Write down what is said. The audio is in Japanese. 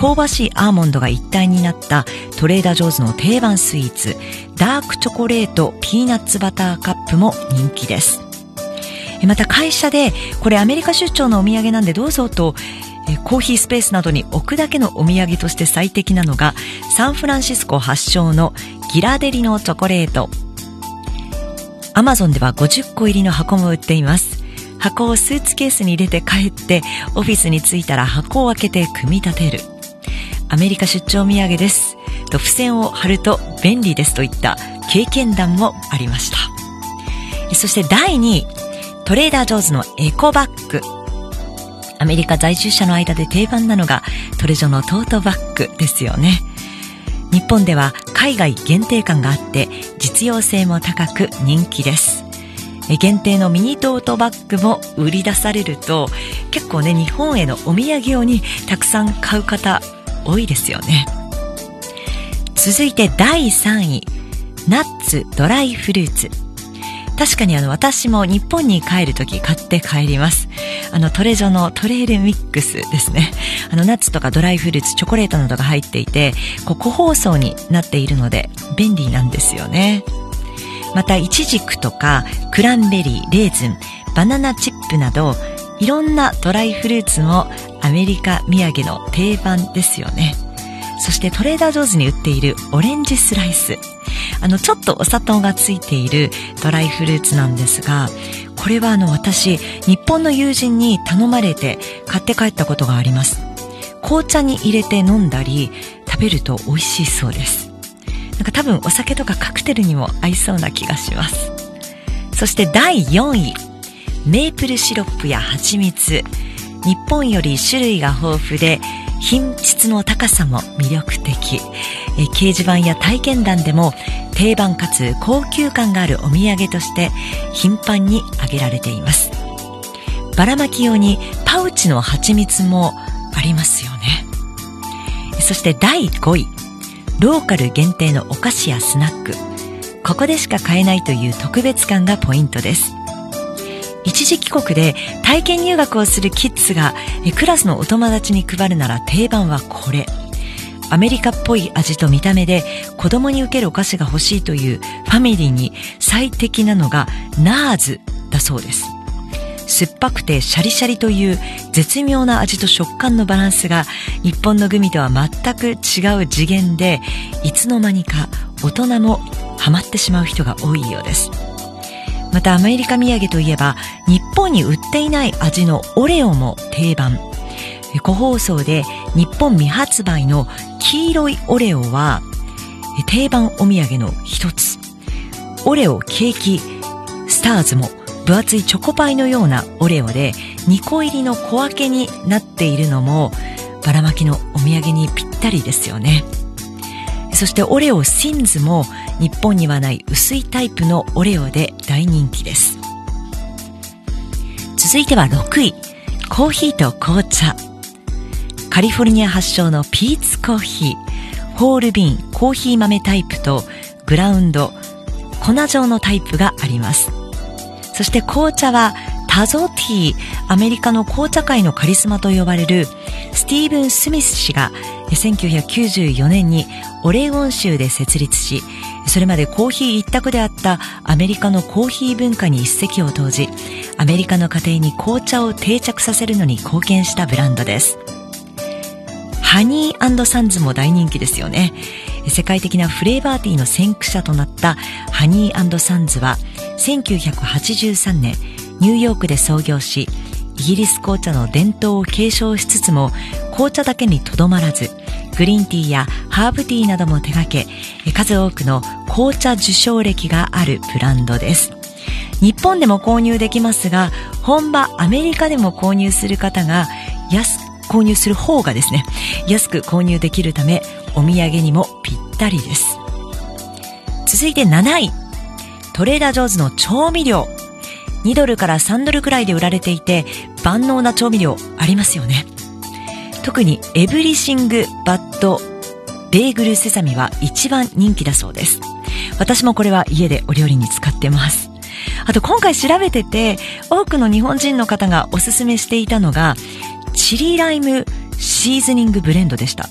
香ばしいアーモンドが一体になったトレーダージョーズの定番スイーツ、ダークチョコレートピーナッツバターカップも人気です。また会社でこれアメリカ出張のお土産なんでどうぞとコーヒースペースなどに置くだけのお土産として最適なのがサンフランシスコ発祥のギラデリのチョコレート。アマゾンでは50個入りの箱も売っています。箱をスーツケースに入れて帰ってオフィスに着いたら箱を開けて組み立てる。アメリカ出張土産ですと付箋を貼ると便利ですといった経験談もありました。そして第2位、トレーダージョーズのエコバッグ。アメリカ在住者の間で定番なのがトレジョのトートバッグですよね。日本では海外限定感があって実用性も高く人気です。限定のミニトートバッグも売り出されると結構ね、日本へのお土産用にたくさん買う方多いですよね。続いて第3位、ナッツドライフルーツ。確かに私も日本に帰るとき買って帰ります。トレジョのトレイルミックスですね。ナッツとかドライフルーツ、チョコレートなどが入っていて個包装になっているので便利なんですよね。またイチジクとかクランベリー、レーズン、バナナチップなどいろんなドライフルーツもアメリカ土産の定番ですよね。そしてトレーダージョーズに売っているオレンジスライス、ちょっとお砂糖がついているドライフルーツなんですが、これは私日本の友人に頼まれて買って帰ったことがあります。紅茶に入れて飲んだり食べると美味しいそうです。多分お酒とかカクテルにも合いそうな気がします。そして第4位、メープルシロップや蜂蜜。日本より種類が豊富で品質の高さも魅力的。掲示板や体験談でも定番かつ高級感があるお土産として頻繁に挙げられています。ばらまき用にパウチの蜂蜜もありますよね。そして第5位、ローカル限定のお菓子やスナック。ここでしか買えないという特別感がポイントです。一時帰国で体験入学をするキッズがクラスのお友達に配るなら定番はこれ。アメリカっぽい味と見た目で子供に受けるお菓子が欲しいというファミリーに最適なのがナーズだそうです。酸っぱくてシャリシャリという絶妙な味と食感のバランスが日本のグミとは全く違う次元で、いつの間にか大人もハマってしまう人が多いようです。またアメリカ土産といえば日本に売っていない味のオレオも定番。個包装で日本未発売の黄色いオレオは定番お土産の一つ。オレオケーキスターズも分厚いチョコパイのようなオレオで2個入りの小分けになっているのもばらまきのお土産にぴったりですよね。そしてオレオシンズも日本にはない薄いタイプのオレオで大人気です。続いては6位、コーヒーと紅茶。カリフォルニア発祥のピーツコーヒー、ホールビーンコーヒー豆タイプとグラウンド粉状のタイプがあります。そして紅茶はタゾティー、アメリカの紅茶界のカリスマと呼ばれるスティーブン・スミス氏が1994年にオレゴン州で設立し、それまでコーヒー一択であったアメリカのコーヒー文化に一石を投じ、アメリカの家庭に紅茶を定着させるのに貢献したブランドです。ハニー&サンズも大人気ですよね。世界的なフレーバーティーの先駆者となったハニー&サンズは1983年ニューヨークで創業し、イギリス紅茶の伝統を継承しつつも紅茶だけにとどまらずグリーンティーやハーブティーなども手掛け、数多くの紅茶受賞歴があるブランドです。日本でも購入できますが、本場アメリカでも購入する方がですね、安く購入できるためお土産にもぴったりです。続いて7位、トレーダージョーズの調味料。2ドルから3ドルくらいで売られていて万能な調味料ありますよね。特にエブリシングバッドベーグルセサミは一番人気だそうです。私もこれは家でお料理に使ってます。あと今回調べてて多くの日本人の方がおすすめしていたのがチリライムシーズニングブレンドでした。